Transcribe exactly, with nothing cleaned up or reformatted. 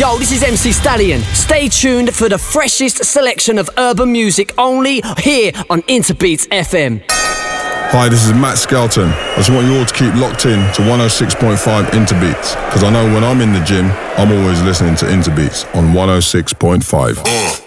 Yo, this is M C Stallion. Stay tuned for the freshest selection of urban music only here on Interbeats F M. Hi, this is Matt Skelton. I just want you all to keep locked in to one oh six point five Interbeats, because I know when I'm in the gym, I'm always listening to Interbeats on one oh six point five.